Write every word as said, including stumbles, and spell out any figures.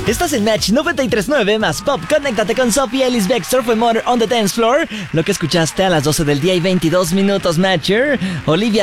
Estás en Match noventa y tres punto nueve más Pop. Conéctate con Sophie Ellis Bextor. Fue Murder on the Dance Floor. Lo que escuchaste a las doce del día y veintidós minutos, Matcher. Olivia